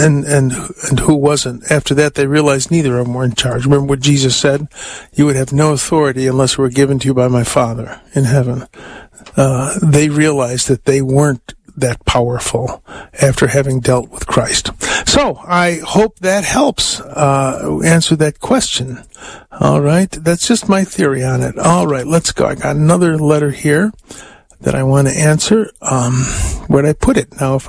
and who wasn't. After that, they realized neither of them were in charge. Remember what Jesus said? You would have no authority unless it were given to you by my Father in heaven. They realized that they weren't that powerful after having dealt with Christ. So, I hope that helps answer that question. All right, that's just my theory on it. All right, let's go. I got another letter here that I want to answer. Where'd I put it? Now,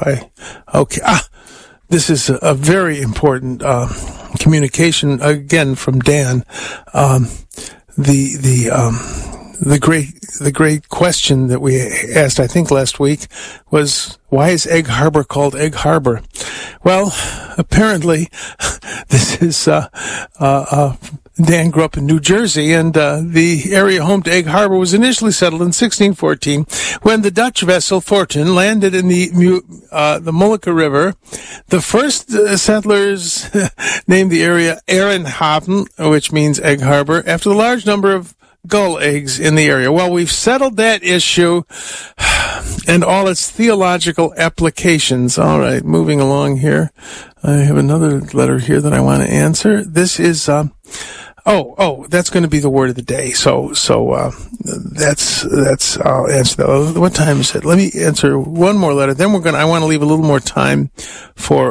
this is a very important communication, again, from Dan. The great question that we asked, I think, last week was, why is Egg Harbor called Egg Harbor? Well, apparently, this is, Dan grew up in New Jersey, and the area home to Egg Harbor was initially settled in 1614 when the Dutch vessel Fortune landed in the Molucca River. The first settlers named the area Ehrenhaven, which means Egg Harbor, after the large number of gull eggs in the area. Well, we've settled that issue and all its theological applications. All right, moving along here. I have another letter here that I want to answer. This is, that's going to be the word of the day. So that's, I'll answer that. What time is it? Let me answer one more letter. Then I want to leave a little more time for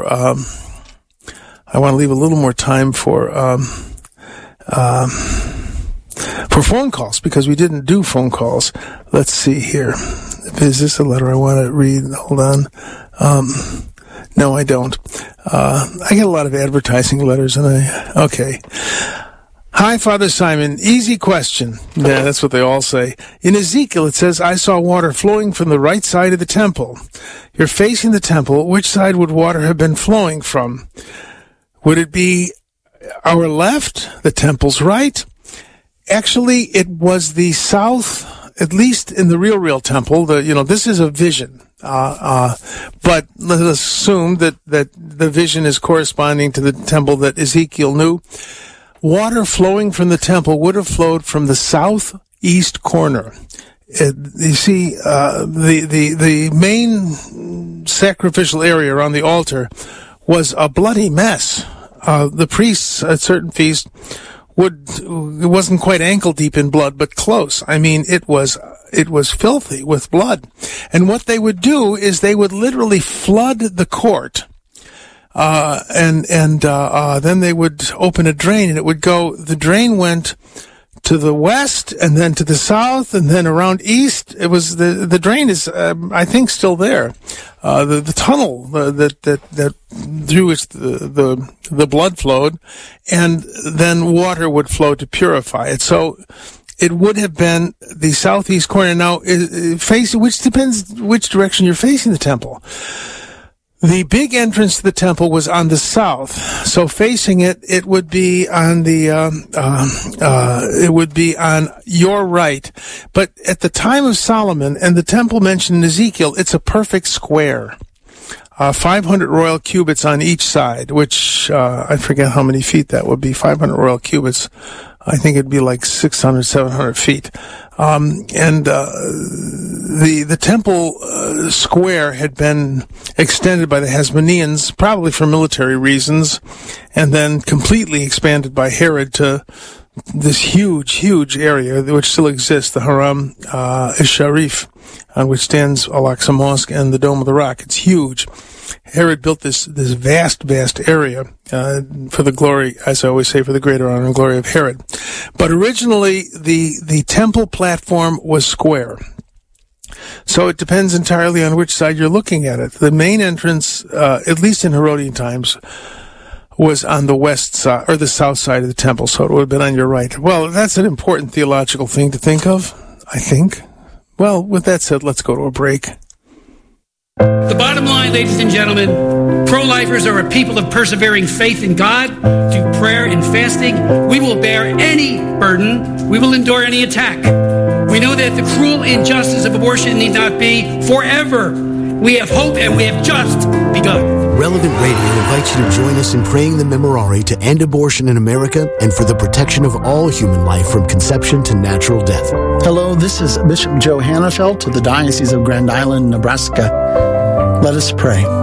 phone calls, because we didn't do phone calls. Let's see here. Is this a letter I want to read? Hold on. No, I don't. I get a lot of advertising letters, okay. Hi, Father Simon. Easy question. Yeah, that's what they all say. In Ezekiel, it says, I saw water flowing from the right side of the temple. You're facing the temple. Which side would water have been flowing from? Would it be our left, the temple's right? Actually, it was the south, at least in the real temple. This is a vision. But let us assume that the vision is corresponding to the temple that Ezekiel knew. Water flowing from the temple would have flowed from the southeast corner. You see, the main sacrificial area around the altar was a bloody mess. The priests at certain feasts it wasn't quite ankle deep in blood, but close. I mean, it was filthy with blood. And what they would do is they would literally flood the court, and then they would open a drain, and the drain went to the west, and then to the south, and then around east. It was the drain is, I think, still there. The tunnel that through which the blood flowed, and then water would flow to purify it. So it would have been the southeast corner. Now, which depends which direction you're facing the temple. The big entrance to the temple was on the south, so facing it would be on your right. But at the time of Solomon and the temple mentioned in Ezekiel, it's a perfect square. 500 royal cubits on each side, which, I forget how many feet that would be. 500 royal cubits. I think it'd be like 600, 700 feet. The temple square had been extended by the Hasmoneans, probably for military reasons, and then completely expanded by Herod to this huge area which still exists, the Haram Sharif, on which stands Al-Aqsa Mosque and the Dome of the Rock. It's huge. Herod built this vast area for the glory, as I always say, for the greater honor and glory of Herod. But originally, the temple platform was square. So it depends entirely on which side you're looking at it. The main entrance, at least in Herodian times, was on the west side, or the south side of the temple, so it would have been on your right. Well, that's an important theological thing to think of, I think. Well, with that said, let's go to a break. The bottom line, ladies and gentlemen, pro-lifers are a people of persevering faith in God, through prayer and fasting. We will bear any burden. We will endure any attack. We know that the cruel injustice of abortion need not be forever. We have hope, and we have just begun. Relevant Radio invites you to join us in praying the Memorare to end abortion in America and for the protection of all human life from conception to natural death. Hello, this is Bishop Joe Hannafelt of the Diocese of Grand Island, Nebraska. Let us pray.